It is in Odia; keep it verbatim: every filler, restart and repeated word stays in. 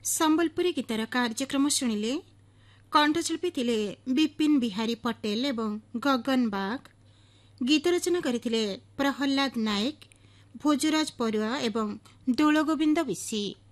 ସମ୍ବଲପୁରୀ ଗୀତର କାର୍ଯ୍ୟକ୍ରମ ଶୁଣିଲେ। କଣ୍ଠଶିଳ୍ପୀ ଥିଲେ ବିପିନ ବିହାରୀ ପଟେଲ ଏବଂ ଗଗନ ବାଗ। ଗୀତ ରଚନା କରିଥିଲେ ପ୍ରହଲ୍ଲାଦ ନାୟକ, ଭୋଜରାଜ ପରୁଆ ଏବଂ ଦୋଳଗୋବିନ୍ଦ ବିଶି।